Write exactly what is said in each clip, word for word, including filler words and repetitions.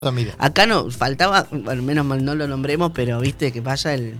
Mira. Acá no faltaba, bueno, menos mal no lo nombremos, pero viste que vaya el,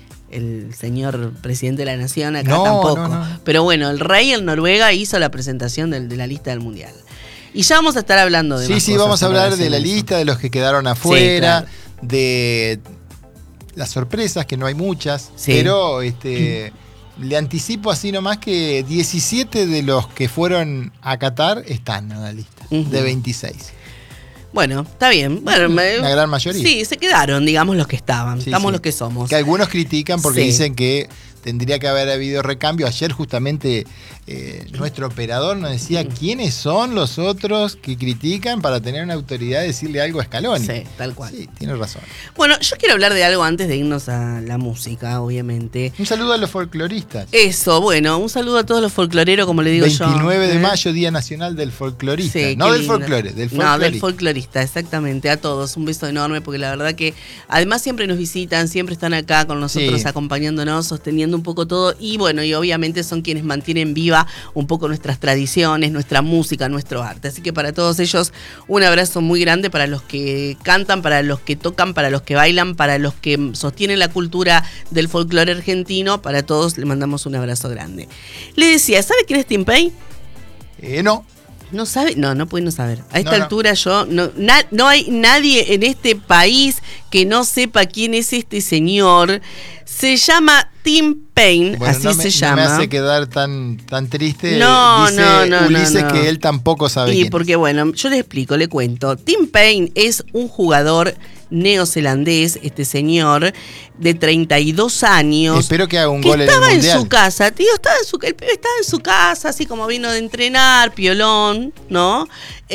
el señor presidente de la nación, acá no, tampoco. No, no. Pero bueno, el rey en Noruega hizo la presentación del, de la lista del mundial. Y ya vamos a estar hablando de Sí, más sí, cosas vamos a hablar de la eso. lista, de los que quedaron afuera, sí, claro. de las sorpresas, que no hay muchas, sí. pero este le anticipo así nomás que diecisiete de los que fueron a Qatar están en la lista, uh-huh. de veintiséis. Bueno, está bien. Bueno, me, la gran mayoría. Sí, se quedaron, digamos, los que estaban. Sí, Estamos sí. los que somos. Que algunos critican porque sí. dicen que tendría que haber habido recambio. Ayer justamente eh, nuestro operador nos decía quiénes son los otros que critican para tener una autoridad de decirle algo a Scaloni. Sí, tal cual. Sí, tienes razón. Bueno, yo quiero hablar de algo antes de irnos a la música, obviamente. Un saludo a los folcloristas. Eso, bueno, un saludo a todos los folcloreros, como le digo veintinueve yo. veintinueve de mayo, Día Nacional del Folclorista. Sí, no del lindo. folclore, del folclorista. No, del folclorista, exactamente. A todos, un beso enorme, porque la verdad que además siempre nos visitan, siempre están acá con nosotros, sí. acompañándonos, sosteniendo un poco todo. Y bueno, y obviamente son quienes mantienen viva un poco nuestras tradiciones, nuestra música, nuestro arte. Así que para todos ellos, un abrazo muy grande, para los que cantan, para los que tocan, para los que bailan, para los que sostienen la cultura del folclore argentino. Para todos le mandamos un abrazo grande. Le decía, ¿sabe quién es Tim Payne? Eh, no. ¿No sabe? No, no puede no saber. A esta no, no. altura yo, no, na, no hay nadie en este país que no sepa quién es este señor. Se llama Tim Payne, bueno, así no me, se llama. No me hace quedar tan, tan triste. No, Dice no, no, Ulises no, no. que él tampoco sabe y quién porque es. bueno, yo le explico, le cuento. Tim Payne es un jugador neozelandés, este señor de treinta y dos años. Espero que haga un que gol en el mundial. Estaba en su casa, tío, estaba en su, el pibe estaba en su casa, así como vino de entrenar, piolón, ¿no?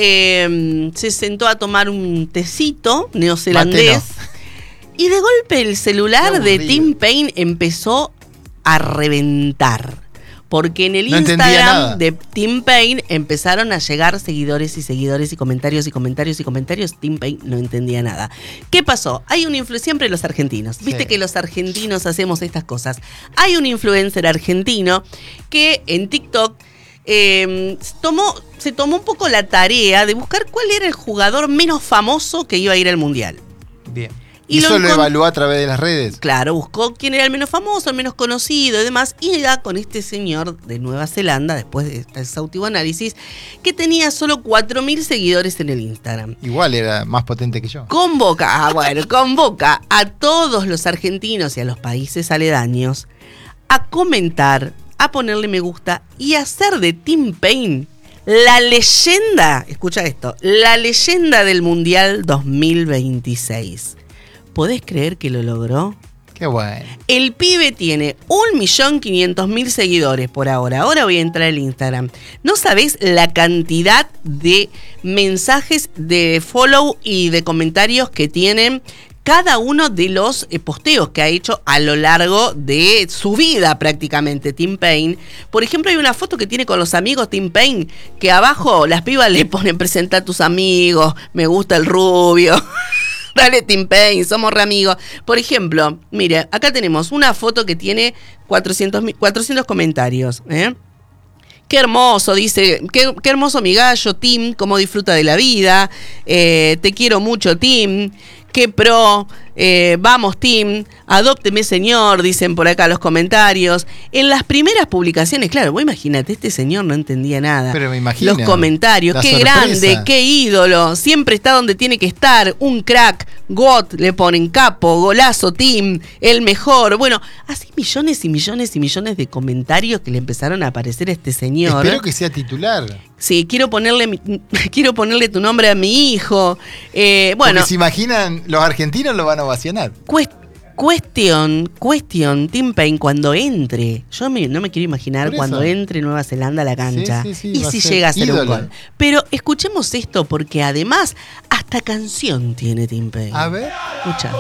Eh, se sentó a tomar un tecito neozelandés. Mate no. Y de golpe el celular de Tim Payne empezó a reventar. Porque en el no Instagram de Tim Payne empezaron a llegar seguidores y seguidores y comentarios y comentarios y comentarios. Tim Payne no entendía nada. ¿Qué pasó? Hay un influencer, siempre los argentinos. Viste sí. que los argentinos hacemos estas cosas. Hay un influencer argentino que en TikTok eh, tomó, se tomó un poco la tarea de buscar cuál era el jugador menos famoso que iba a ir al Mundial. Bien. Y eso lo, lo evaluó a través de las redes. Claro, buscó quién era el menos famoso, el menos conocido y demás. Y da con este señor de Nueva Zelanda, después de este exhaustivo análisis, que tenía solo cuatro mil seguidores en el Instagram. Igual era más potente que yo. Convoca, ah, bueno, convoca a todos los argentinos y a los países aledaños a comentar, a ponerle me gusta y a hacer de Tim Payne la leyenda, escucha esto, la leyenda del Mundial dos mil veintiséis. ¿Podés creer que lo logró? Qué bueno. El pibe tiene un millón quinientos mil seguidores por ahora. Ahora voy a entrar al Instagram. No sabés la cantidad de mensajes de follow y de comentarios que tienen cada uno de los posteos que ha hecho a lo largo de su vida prácticamente Tim Payne. Por ejemplo, hay una foto que tiene con los amigos Tim Payne, que abajo las pibas le ponen presenta a tus amigos, me gusta el rubio. Dale, Tim Payne, somos re amigos. Por ejemplo, mire, acá tenemos una foto que tiene cuatrocientos, cuatrocientos comentarios. ¿eh? Qué hermoso, dice, qué, qué hermoso mi gallo, Tim, cómo disfruta de la vida. Eh, te quiero mucho, Tim. Qué pro, eh, vamos Tim, adópteme señor, dicen por acá los comentarios. En las primeras publicaciones, claro, vos imagínate, este señor no entendía nada. Pero me imagino. Los comentarios, qué sorpresa. Grande, qué ídolo, siempre está donde tiene que estar, un crack, God, le ponen capo, golazo Tim, el mejor. Bueno, así millones y millones y millones de comentarios que le empezaron a aparecer a este señor. Espero que sea titular. Sí, quiero ponerle, quiero ponerle tu nombre a mi hijo. Eh, bueno, porque se imaginan, los argentinos lo van a ovacionar. Cuest, cuestión, cuestión, Tim Payne cuando entre. Yo me, no me quiero imaginar cuando entre Nueva Zelanda a la cancha. Sí, sí, sí, y si llega a ser ídolo. Un gol. Pero escuchemos esto porque además hasta canción tiene Tim Payne. A ver. Escucha.